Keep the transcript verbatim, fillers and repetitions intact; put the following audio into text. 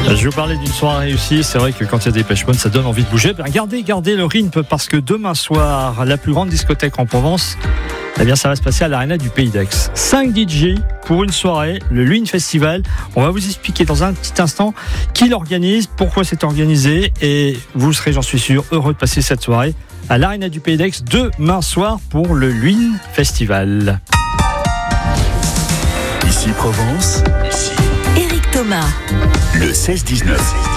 Je vous parlais d'une soirée réussie. C'est vrai que quand il y a des Depeche Mode, ça donne envie de bouger. Ben, gardez, gardez le rythme parce que demain soir, la plus grande discothèque en Provence, eh bien, ça va se passer à l'Arena du Pays d'Aix. cinq D J pour une soirée, le Lune Festival. On va vous expliquer dans un petit instant qui l'organise, pourquoi c'est organisé, et vous serez, j'en suis sûr, heureux de passer cette soirée à l'Arena du Pays d'Aix demain soir pour le Lune Festival. Ici Provence. Ici Éric Thomas. Le seize dix-neuf.